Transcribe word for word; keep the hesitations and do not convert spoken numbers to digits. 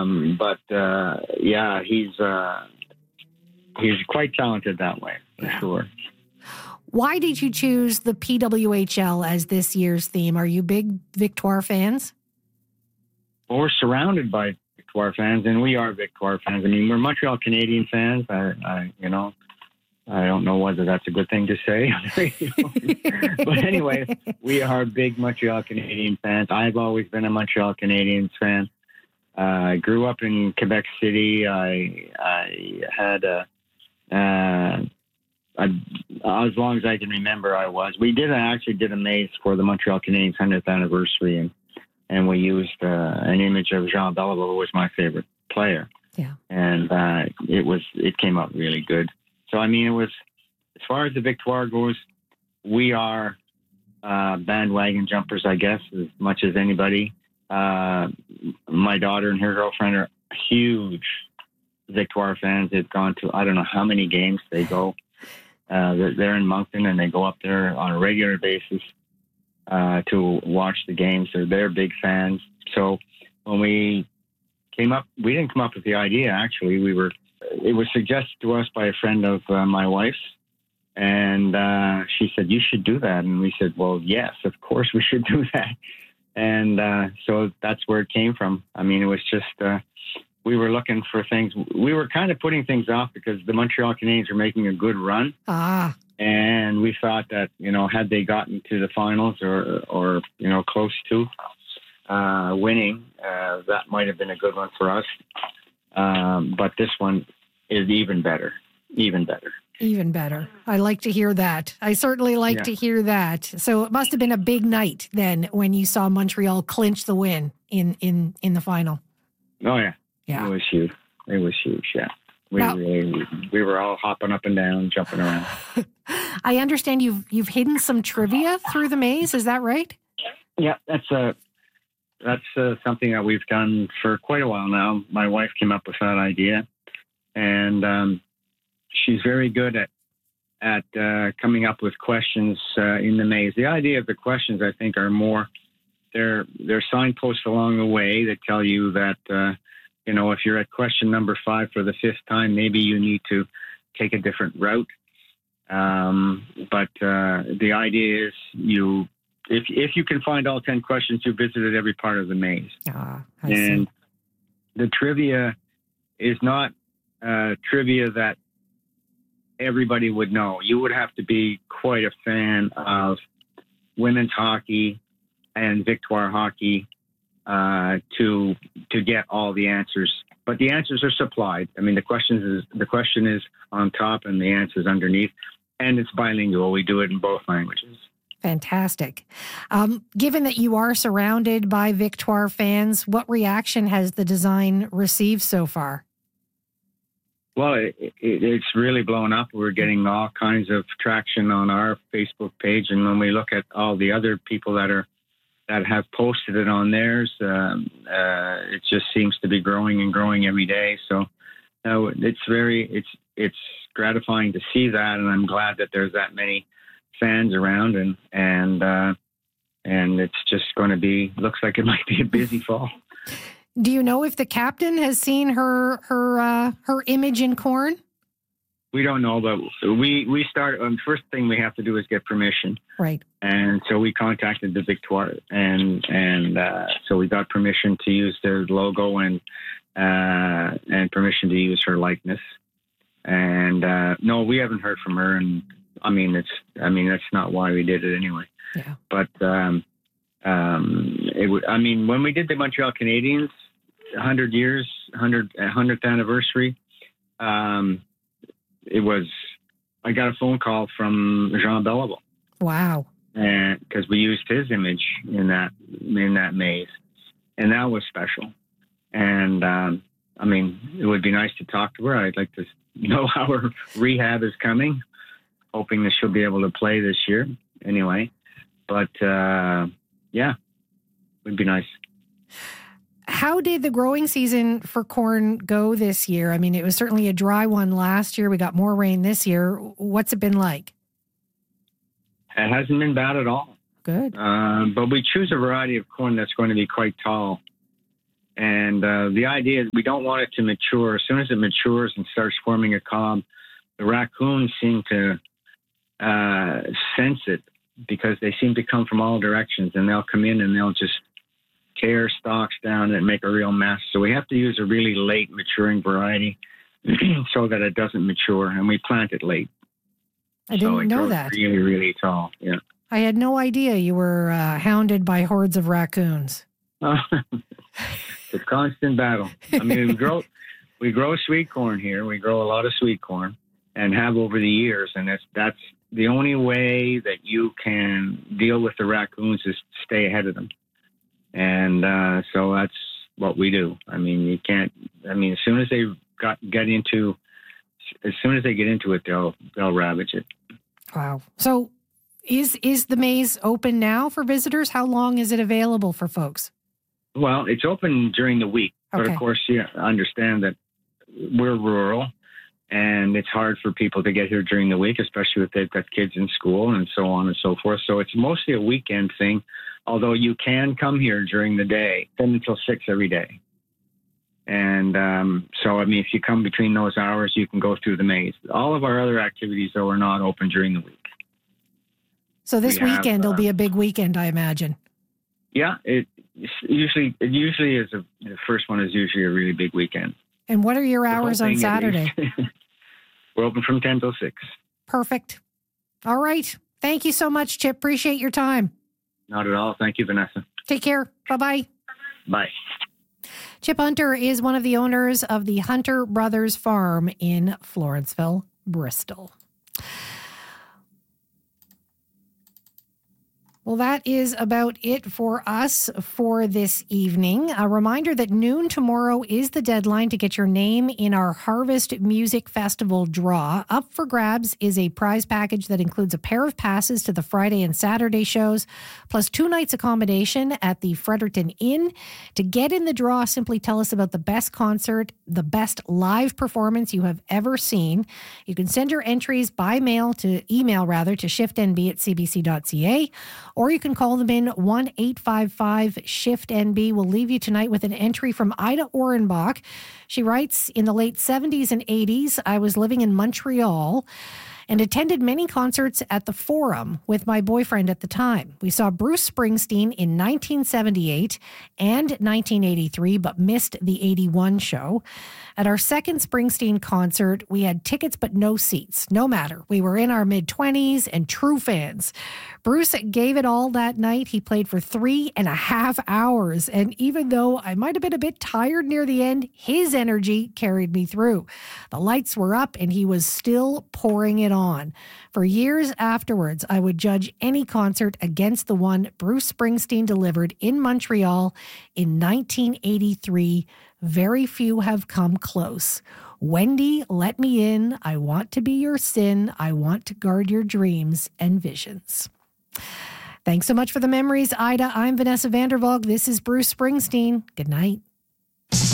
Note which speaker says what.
Speaker 1: Um, but uh, yeah, he's uh, he's quite talented that way, for
Speaker 2: yeah.
Speaker 1: sure.
Speaker 2: Why did you choose the P W H L as this year's theme? Are you big Victoire fans?
Speaker 1: Well, we're surrounded by Victoire fans, and we are Victoire fans. I mean, we're Montreal Canadian fans. I, I you know, I don't know whether that's a good thing to say. But anyway, we are big Montreal Canadian fans. I've always been a Montreal Canadiens fan. Uh, I grew up in Quebec City. I I had a, uh, I, as long as I can remember, I was. We did actually did a maze for the Montreal Canadiens hundredth anniversary, and and we used uh, an image of Jean Beliveau, who was my favorite player.
Speaker 2: Yeah,
Speaker 1: and uh, it was it came out really good. So I mean, it was as far as the Victoire goes, we are uh, bandwagon jumpers, I guess, as much as anybody. Uh, my daughter and her girlfriend are huge Victoire fans. They've gone to, I don't know how many games they go. Uh, they're, they're in Moncton, and they go up there on a regular basis uh, to watch the games. They're, they're big fans. So when we came up, we didn't come up with the idea, actually. We were, it was suggested to us by a friend of uh, my wife's. And uh, she said, you should do that. And we said, well, yes, of course we should do that. And uh, so that's where it came from. I mean, it was just, uh, we were looking for things. We were kind of putting things off because the Montreal Canadiens are making a good run.
Speaker 2: Ah.
Speaker 1: And we thought that, you know, had they gotten to the finals or, or you know, close to uh, winning, uh, that might have been a good one for us. Um, but this one is even better, even better.
Speaker 2: Even better. I like to hear that. I certainly like
Speaker 1: yeah.
Speaker 2: to hear that. So it must have been a big night then when you saw Montreal clinch the win in, in, in the final.
Speaker 1: Oh, yeah.
Speaker 2: Yeah.
Speaker 1: It was huge. It was huge, yeah. We,
Speaker 2: now,
Speaker 1: we, we were all hopping up and down, jumping around.
Speaker 2: I understand you've you've hidden some trivia through the maze. Is that right?
Speaker 1: Yeah, that's a that's uh, something that we've done for quite a while now. My wife came up with that idea, and um, she's very good at at uh, coming up with questions uh, in the maze. The idea of the questions, I think, are more they're they're signposts along the way that tell you that uh, you know, if you're at question number five for the fifth time, maybe you need to take a different route. Um, but uh, the idea is you if if you can find all ten questions, you visited every part of the maze.
Speaker 2: Ah, I
Speaker 1: and
Speaker 2: see.
Speaker 1: The trivia is not uh, trivia that everybody would know. You would have to be quite a fan of women's hockey and Victoire hockey uh, to to get all the answers. But the answers are supplied. I mean, the questions is the question is on top and the answers underneath, and it's bilingual. We do it in both languages.
Speaker 2: Fantastic. Um, given that you are surrounded by Victoire fans, what reaction has the design received so far?
Speaker 1: Well, it, it, it's really blown up. We're getting all kinds of traction on our Facebook page, and when we look at all the other people that are that have posted it on theirs, um, uh, it just seems to be growing and growing every day. So uh, it's very it's it's gratifying to see that, and I'm glad that there's that many fans around, and and uh, and it's just going to be looks like it might be a busy fall.
Speaker 2: Do you know if the captain has seen her her uh, her image in corn?
Speaker 1: We don't know, but we we start. Um, first thing we have to do is get permission,
Speaker 2: right?
Speaker 1: And so we contacted the Victoire, and and uh, so we got permission to use their logo and uh, and permission to use her likeness. And uh, no, we haven't heard from her, and I mean it's I mean that's not why we did it anyway.
Speaker 2: Yeah.
Speaker 1: But um, um, it would. I mean, when we did the Montreal Canadiens, hundred years, hundred hundredth anniversary. Um, It was, I got a phone call from Jean Beliveau.
Speaker 2: Wow.
Speaker 1: And because we used his image in that, in that maze. And that was special. And, um, I mean, it would be nice to talk to her. I'd like to know how her rehab is coming, hoping that she'll be able to play this year anyway. But, uh, yeah, it would be nice.
Speaker 2: How did the growing season for corn go this year? I mean, it was certainly a dry one last year. We got more rain this year. What's it been like?
Speaker 1: It hasn't been bad at all.
Speaker 2: Good.
Speaker 1: Uh, but we choose a variety of corn that's going to be quite tall. And uh, the idea is we don't want it to mature. As soon as it matures and starts forming a cob, the raccoons seem to uh, sense it because they seem to come from all directions, and they'll come in and they'll just tear stalks down and make a real mess. So we have to use a really late maturing variety so that it doesn't mature, and we plant it late.
Speaker 2: I didn't
Speaker 1: so it
Speaker 2: know
Speaker 1: grows
Speaker 2: that.
Speaker 1: Really, really tall. Yeah.
Speaker 2: I had no idea you were uh, hounded by hordes of raccoons.
Speaker 1: It's a constant battle. I mean, we grow we grow sweet corn here. We grow a lot of sweet corn and have over the years, and that's that's the only way that you can deal with the raccoons is stay ahead of them. And uh, so that's what we do. I mean, you can't. I mean, as soon as they got get into, as soon as they get into it, they'll they'll ravage it.
Speaker 2: Wow. So, is is the maze open now for visitors? How long is it available for folks?
Speaker 1: Well, it's open during the week, but
Speaker 2: Okay.
Speaker 1: of course, you understand that we're rural, and it's hard for people to get here during the week, especially if they've got kids in school and so on and so forth. So it's mostly a weekend thing, although you can come here during the day, ten until six every day. And um, so, I mean, if you come between those hours, you can go through the maze. All of our other activities, though, are not open during the week.
Speaker 2: So this
Speaker 1: We have,
Speaker 2: weekend will
Speaker 1: uh,
Speaker 2: be a big weekend, I imagine.
Speaker 1: Yeah, it it's usually it usually is a the first one is usually a really big weekend.
Speaker 2: And what are your
Speaker 1: The whole
Speaker 2: hours on
Speaker 1: thing, at
Speaker 2: Saturday?
Speaker 1: least. We're open from ten till six.
Speaker 2: Perfect. All right. Thank you so much, Chip. Appreciate your time.
Speaker 1: Not at all. Thank you, Vanessa.
Speaker 2: Take care. Bye-bye.
Speaker 1: Bye.
Speaker 2: Chip Hunter is one of the owners of the Hunter Brothers Farm in Florenceville, Bristol. Well, that is about it for us for this evening. A reminder that noon tomorrow is the deadline to get your name in our Harvest Music Festival draw. Up for grabs is a prize package that includes a pair of passes to the Friday and Saturday shows, plus two nights accommodation at the Fredericton Inn. To get in the draw, simply tell us about the best concert, the best live performance you have ever seen. You can send your entries by mail to email rather to shiftnb at c b c dot c a. Or you can call them in one eight five five shift N B. We'll leave you tonight with an entry from Ida Orenbach. She writes, in the late seventies and eighties, I was living in Montreal and attended many concerts at the Forum with my boyfriend at the time. We saw Bruce Springsteen in nineteen seventy-eight and nineteen eighty-three, but missed the eighty-one show. At our second Springsteen concert, we had tickets but no seats. No matter. We were in our mid-twenties and true fans. Bruce gave it all that night. He played for three and a half hours. And even though I might have been a bit tired near the end, his energy carried me through. The lights were up and he was still pouring it on. For years afterwards, I would judge any concert against the one Bruce Springsteen delivered in Montreal in nineteen eighty-three. Very few have come close. Wendy, let me in. I want to be your sin. I want to guard your dreams and visions. Thanks so much for the memories, Ida. I'm Vanessa Vandervalk. This is Bruce Springsteen. Good night.